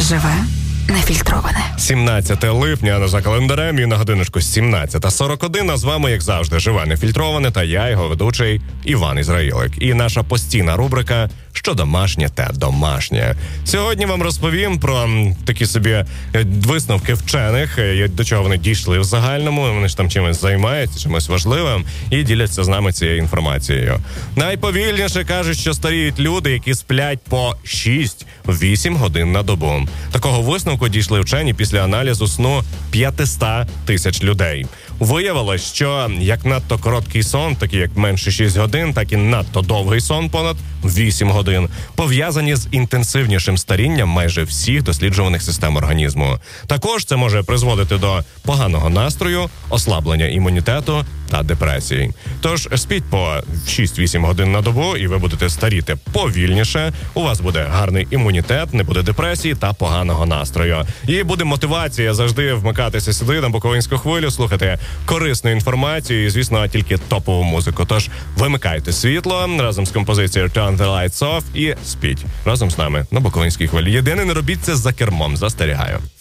Живе нефільтроване. 17 липня, за календарем, і на годиночку 17:41, а з вами, як завжди, Живе нефільтроване, та я, його ведучий Іван Ізраїлик. І наша постійна рубрика «Що домашнє, те домашнє». Сьогодні вам розповім про такі собі висновки вчених, до чого вони дійшли в загальному, вони ж там чимось займаються, чимось важливим, і діляться з нами цією інформацією. Найповільніше кажуть, що старіють люди, які сплять по 6-8 годин на добу. Такого висновку дійшли вчені після аналізу сну 500 тисяч людей. Виявилось, що як надто короткий сон, такий як менше 6 годин, так і надто довгий сон, понад 8 годин, пов'язані з інтенсивнішим старінням майже всіх досліджуваних систем організму. Також це може призводити до поганого настрою, ослаблення імунітету та депресії. Тож спіть по 6-8 годин на добу, і ви будете старіти повільніше, у вас буде гарний імунітет, не буде депресії та поганого настрою. І буде мотивація завжди вмикатися сюди, на Буковинську хвилю, слухати корисну інформацію і, звісно, тільки топову музику. Тож вимикайте світло разом з композицією Turn the Lights Off і спіть разом з нами на Буковинській хвилі. Єдине, не робіть це за кермом, застерігаю.